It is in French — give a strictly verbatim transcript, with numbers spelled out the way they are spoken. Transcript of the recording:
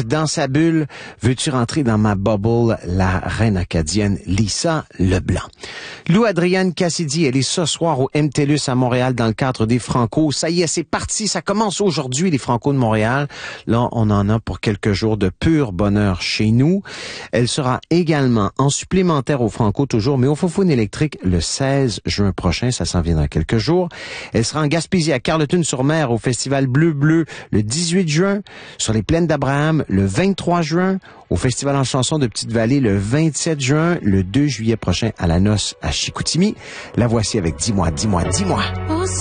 dans sa bulle. Veux-tu rentrer dans ma bubble? La reine acadienne Lisa Leblanc. Lou Adrienne Cassidy, elle est ce soir au M T L U S à Montréal dans le cadre des Franco. Ça y est, c'est parti. Ça commence aujourd'hui, les Franco de Montréal. Là, on en a pour quelques jours de pur bonheur chez nous. Elle sera également en supplémentaire au Franco toujours, mais au Faux-Foune électrique le seize juin prochain. Ça s'en vient dans quelques jours. Elle sera en Gaspésie à Carleton-sur-Mer au Festival Bleu Bleu le dix-huit juin. Sur les plaines d'Abraham le vingt-trois juin. Au Festival en chanson de Petite-Vallée le vingt-sept juin. Le deux juillet prochain à la Noce à Chicoutimi. La voici avec Dis-moi, dis-moi, dis-moi.